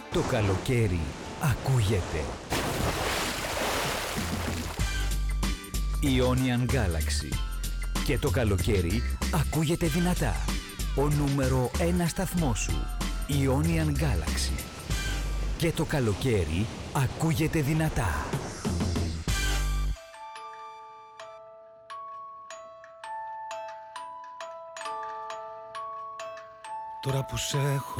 Το καλοκαίρι ακούγεται. Ionian Galaxy. Και το καλοκαίρι ακούγεται δυνατά. Ο νούμερο 1 σταθμός σου. Ionian Galaxy. Και το καλοκαίρι ακούγεται δυνατά. Τώρα που σε έχω